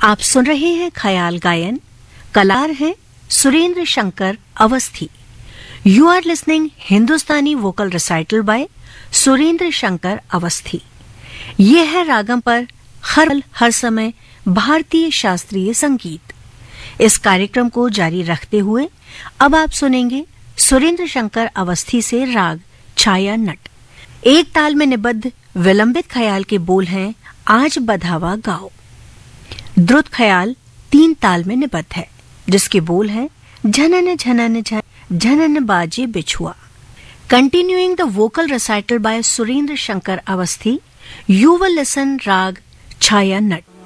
आप सुन रहे हैं ख्याल गायन। कलाकार हैं Surendra Shankar Awasthi. You are listening Hindustani vocal recital bye Surendra Shankar Awasthi. ये है रागम पर हर समय भारतीय शास्त्रीय संगीत। इस कार्यक्रम को जारी रखते हुए अब आप सुनेंगे सुरेंद्र शंकर अवस्थी से राग छाया नट। एक ताल में निबद्ध विलंबित ख्याल के बोल हैं आज बधावा गाओ। द्रुत ख्याल 3 ताल में निबद्ध है, जिसके बोल हैं झनन झनन झन झनन बाजे बिछुआ। Continuing the vocal recital bye Surendra Shankar Awasthi, you will listen राग छाया नट।